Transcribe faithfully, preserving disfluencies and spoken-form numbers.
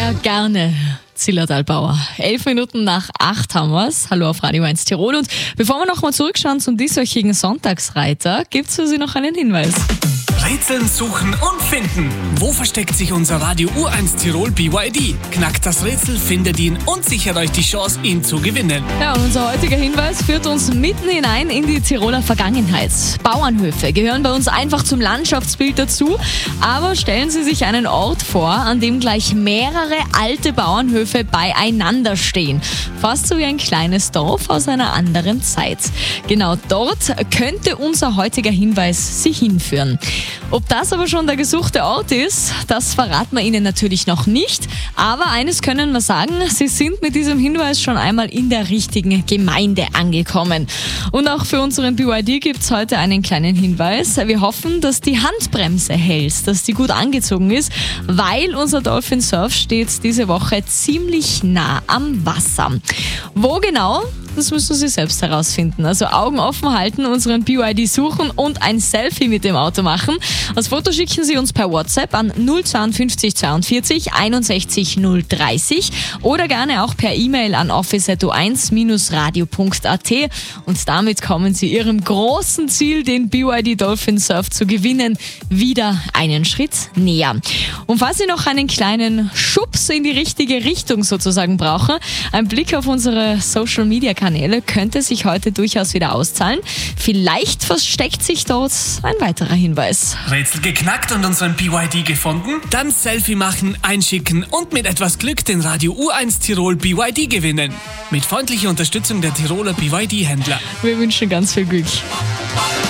Sehr gerne, Zillertal Bauer. Elf Minuten nach acht haben wir's. Hallo auf Radio eins Tirol. Und bevor wir nochmal zurückschauen zum dieswöchigen Sonntagsreiter, gibt's für Sie noch einen Hinweis. Rätseln, suchen und finden. Wo versteckt sich unser Radio U eins Tirol B Y D? Knackt das Rätsel, findet ihn und sichert euch die Chance, ihn zu gewinnen. Ja, und unser heutiger Hinweis führt uns mitten hinein in die Tiroler Vergangenheit. Bauernhöfe gehören bei uns einfach zum Landschaftsbild dazu, aber stellen Sie sich einen Ort vor, an dem gleich mehrere alte Bauernhöfe beieinander stehen. Fast so wie ein kleines Dorf aus einer anderen Zeit. Genau dort könnte unser heutiger Hinweis Sie hinführen. Ob das aber schon der gesuchte Ort ist, das verraten wir Ihnen natürlich noch nicht. Aber eines können wir sagen, Sie sind mit diesem Hinweis schon einmal in der richtigen Gemeinde angekommen. Und auch für unseren B Y D gibt es heute einen kleinen Hinweis. Wir hoffen, dass die Handbremse hält, dass die gut angezogen ist, weil unser Dolphin Surf steht diese Woche ziemlich nah am Wasser. Wo genau? Das müssen Sie selbst herausfinden. Also Augen offen halten, unseren B Y D suchen und ein Selfie mit dem Auto machen. Das Foto schicken Sie uns per WhatsApp an null fünf zwei zweiundvierzig einundsechzig null dreißig oder gerne auch per E-Mail an office at u eins radio punkt a t. Und damit kommen Sie Ihrem großen Ziel, den B Y D Dolphin Surf zu gewinnen, wieder einen Schritt näher. Und falls Sie noch einen kleinen Schubs in die richtige Richtung sozusagen brauchen, ein Blick auf unsere Social Media Kanäle könnte sich heute durchaus wieder auszahlen. Vielleicht versteckt sich dort ein weiterer Hinweis. Rätsel geknackt und unseren B Y D gefunden? Dann Selfie machen, einschicken und mit etwas Glück den Radio U eins Tirol B Y D gewinnen. Mit freundlicher Unterstützung der Tiroler B Y D-Händler. Wir wünschen ganz viel Glück.